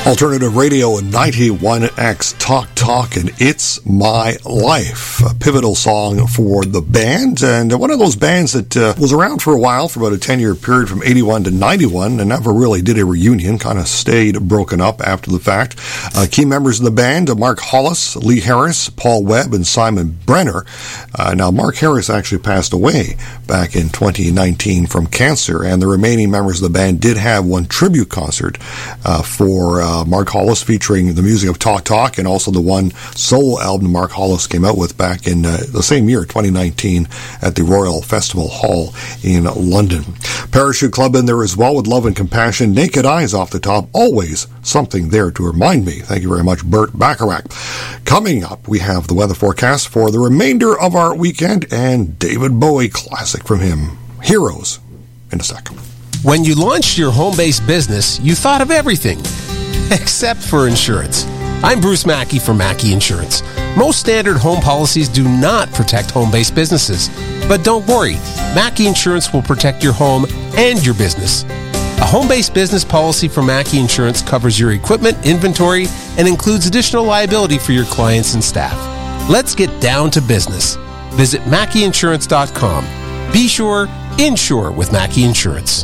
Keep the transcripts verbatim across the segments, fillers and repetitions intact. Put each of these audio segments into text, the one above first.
Alternative Radio and ninety-one X Talk Talk and It's My Life, a pivotal song for the band, and one of those bands that uh, was around for a while, for about a ten-year period from eighty-one to ninety-one, and never really did a reunion, kind of stayed broken up after the fact. Uh, key members of the band, uh, Mark Hollis, Lee Harris, Paul Webb, and Simon Brenner. Uh, now, Mark Harris actually passed away back in twenty nineteen from cancer, and the remaining members of the band did have one tribute concert uh, for uh, Mark Hollis, featuring the music of Talk Talk, and also the one solo album Mark Hollis came out with back in uh, the same year, twenty nineteen, at the Royal Festival Hall in London. Parachute Club in there as well, with Love and Compassion. Naked Eyes off the top, always something there to remind me. Thank you very much, Burt Bacharach. Coming up, we have the weather forecast for the remainder of our weekend, and David Bowie classic from him, Heroes, in a second. When you launched your home-based business, you thought of everything, except for insurance. I'm Bruce Mackey from Mackey Insurance. Most standard home policies do not protect home-based businesses. But don't worry, Mackey Insurance will protect your home and your business. A home-based business policy from Mackey Insurance covers your equipment, inventory, and includes additional liability for your clients and staff. Let's get down to business. Visit Mackey Insurance dot com. Be sure, insure with Mackey Insurance.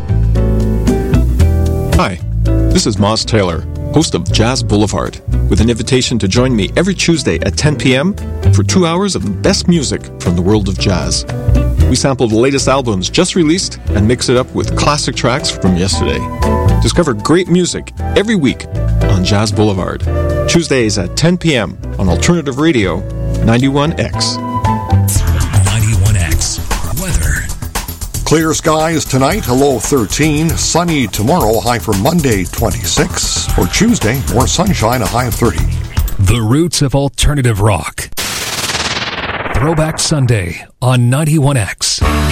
Hi, this is Moz Taylor, host of Jazz Boulevard, with an invitation to join me every Tuesday at ten p.m. for two hours of the best music from the world of jazz. We sample the latest albums just released and mix it up with classic tracks from yesterday. Discover great music every week on Jazz Boulevard, Tuesdays at ten p.m. on Alternative Radio ninety-one X. ninety-one X weather. Clear skies tonight, a low of thirteen. Sunny tomorrow, high for Monday, twenty-six. For Tuesday, more sunshine, a high of thirty. The roots of alternative rock. Throwback Sunday on ninety-one X.